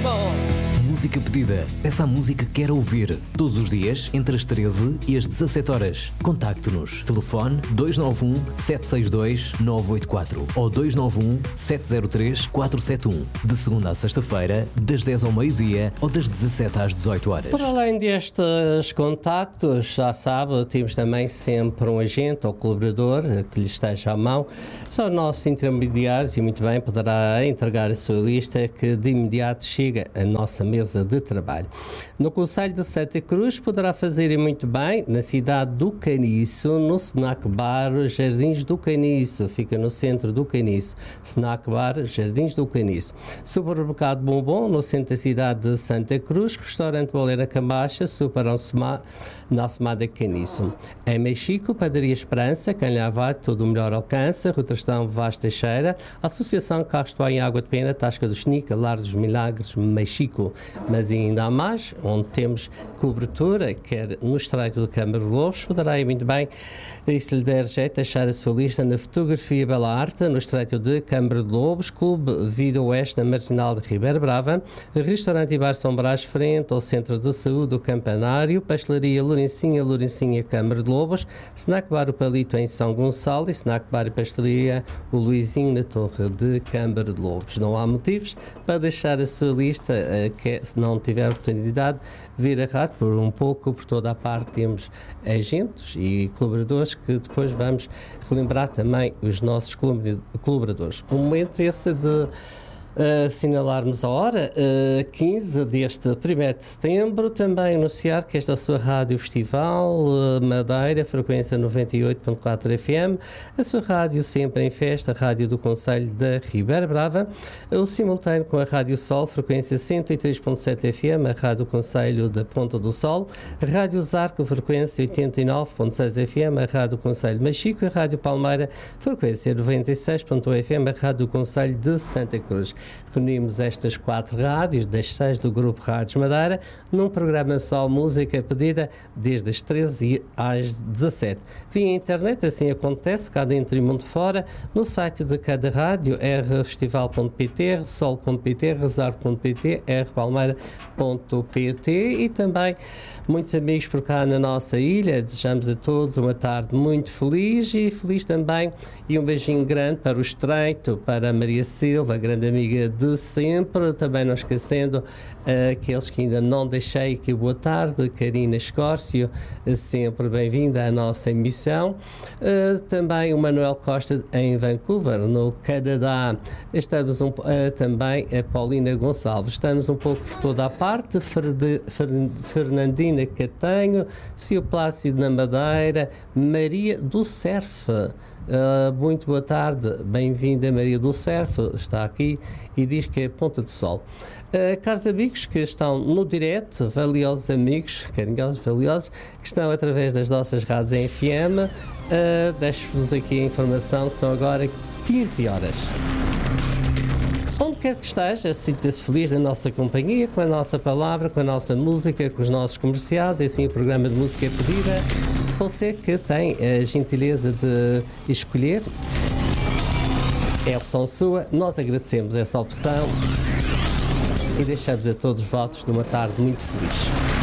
Música pedida. Peça a música que quer ouvir. Todos os dias, entre as 13 e as 17 horas. Contacte-nos. Telefone 291-762-984 ou 291-703-471. De segunda à sexta-feira, das 10 ao meio-dia ou das 17 às 18 horas. Por além destes contactos, já sabe, temos também sempre um agente ou colaborador que lhe esteja à mão. São nossos intermediários e muito bem poderá entregar a sua lista que de imediato chega à nossa mesa de trabalho. No Concelho de Santa Cruz poderá fazer e muito bem na cidade do Caniço, no Snack Bar Jardins do Caniço, fica no centro do Caniço. Snack Bar Jardins do Caniço. Supermercado Bombom no centro da cidade de Santa Cruz, restaurante Boleira Camacha, nosso Mada Caniço. Em Mexico, Padaria Esperança, Canhavate, todo o melhor alcance, Rotrastão Vaz Teixeira, Associação Carros de Banho e Água de Pena, Tasca do Xnica, Lar dos Milagres, Mexico. Mas ainda há mais, onde temos cobertura, quer no Estreito do Câmara de Lobos, poderá ir muito bem, e se lhe der jeito, deixar a sua lista na Fotografia Bela Arte, no Estreito de Câmara de Lobos, Clube Vida Oeste, na Marginal de Ribeira Brava, Restaurante e Bar São Brás, frente ao Centro de Saúde do Campanário, Pastelaria Lourencinha, Câmara de Lobos, Snack Bar O Palito em São Gonçalo e Snack Bar e Pastelaria o Luizinho na Torre de Câmara de Lobos. Não há motivos para deixar a sua lista, que se não tiver oportunidade, vir a rádio por um pouco, por toda a parte temos agentes e colaboradores que depois vamos relembrar também os nossos colaboradores. O momento esse de assinalarmos a hora, 15 deste 1º de setembro, também anunciar que esta é a sua Rádio Festival Madeira, frequência 98.4 FM, a sua rádio sempre em festa, a Rádio do Concelho da Ribeira Brava, o simultâneo com a Rádio Sol, frequência 103.7 FM, a Rádio do Concelho da Ponta do Sol, a Rádio Zarco, frequência 89.6 FM, a Rádio do Concelho de Mexico, a Rádio Palmeira, frequência 96.1 FM, a Rádio do Concelho de Santa Cruz. Reunimos estas 4 rádios das 6 do Grupo Rádios Madeira num programa só música pedida desde as 13 às 17. Via internet, assim acontece, cá dentro e mundo fora, no site de cada rádio, rfestival.pt, rsol.pt, rezar.pt, rpalmeira.pt e também muitos amigos por cá na nossa ilha. Desejamos a todos uma tarde muito feliz e feliz também, e um beijinho grande para o Estreito, para a Maria Silva, grande amiga de sempre, também não esquecendo aqueles que ainda não deixei, que boa tarde, Karina Escórcio, sempre bem-vinda à nossa emissão, também o Manuel Costa em Vancouver, no Canadá, estamos também a Paulina Gonçalves, estamos um pouco por toda a parte, Fernandina Catanho, Cio Plácido na Madeira, Maria do Surf. Muito boa tarde, bem-vinda Maria do Surf, está aqui e diz que é Ponta do Sol. Caros amigos que estão no direto, valiosos amigos, carinhosos, valiosos, que estão através das nossas rádios em FM, deixo-vos aqui a informação, são agora 15 horas. Onde quer que esteja, sinta-se feliz na nossa companhia, com a nossa palavra, com a nossa música, com os nossos comerciais, e assim o programa de música é pedida. Você que tem a gentileza de escolher, é a opção sua, nós agradecemos essa opção e deixamos a todos os votos de uma tarde muito feliz.